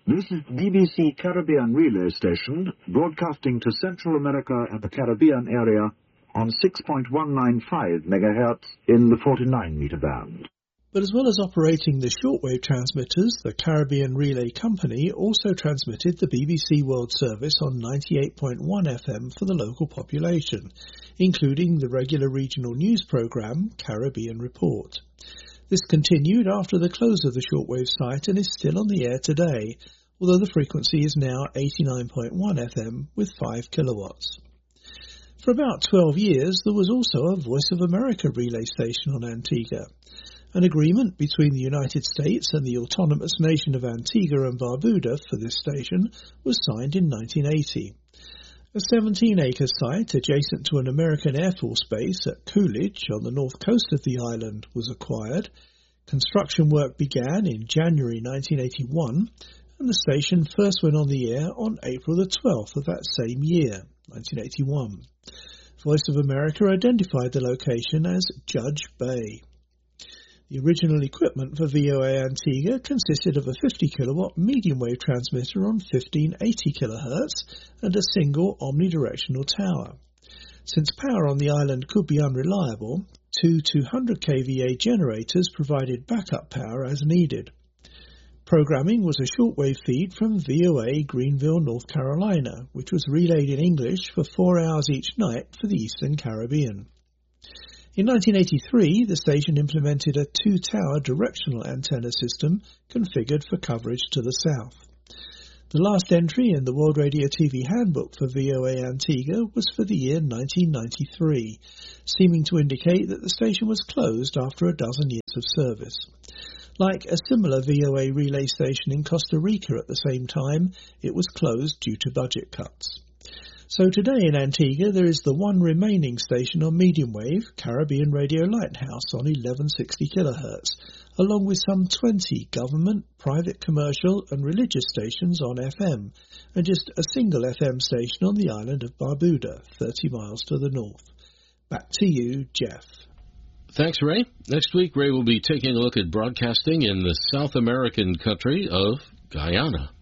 This is BBC Caribbean Relay Station, broadcasting to Central America and the Caribbean area on 6.195 MHz in the 49-metre band. But as well as operating the shortwave transmitters, the Caribbean Relay Company also transmitted the BBC World Service on 98.1 FM for the local population, including the regular regional news programme Caribbean Report. This continued after the close of the shortwave site and is still on the air today, although the frequency is now 89.1 FM with 5 kilowatts. For about 12 years, there was also a Voice of America relay station on Antigua. An agreement between the United States and the autonomous nation of Antigua and Barbuda for this station was signed in 1980. A 17-acre site adjacent to an American Air Force base at Coolidge on the north coast of the island was acquired. Construction work began in January 1981, and the station first went on the air on April the 12th of that same year, 1981. Voice of America identified the location as Judge Bay. The original equipment for VOA Antigua consisted of a 50-kilowatt medium-wave transmitter on 1580 kHz and a single omnidirectional tower. Since power on the island could be unreliable, two 200 kVA generators provided backup power as needed. Programming was a shortwave feed from VOA Greenville, North Carolina, which was relayed in English for 4 hours each night for the Eastern Caribbean. In 1983, the station implemented a 2-tower directional antenna system configured for coverage to the south. The last entry in the World Radio TV Handbook for VOA Antigua was for the year 1993, seeming to indicate that the station was closed after a dozen years of service. Like a similar VOA relay station in Costa Rica at the same time, it was closed due to budget cuts. So today in Antigua there is the one remaining station on medium wave, Caribbean Radio Lighthouse on 1160 kHz, along with some 20 government, private, commercial and religious stations on FM, and just a single FM station on the island of Barbuda, 30 miles to the north. Back to you, Jeff. Thanks, Ray. Next week, Ray will be taking a look at broadcasting in the South American country of Guyana.